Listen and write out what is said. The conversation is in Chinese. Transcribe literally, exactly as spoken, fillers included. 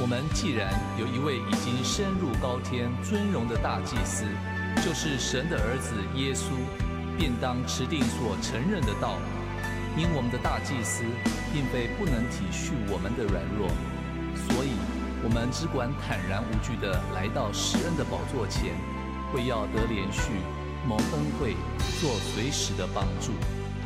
我们既然有一位已经升入高天尊荣的大祭司，就是神的儿子耶稣，便当持定所承认的道。因我们的大祭司并非不能体恤我们的软弱，所以我们只管坦然无惧地来到施恩的宝座前，为要得连续蒙恩惠，做随时的帮助。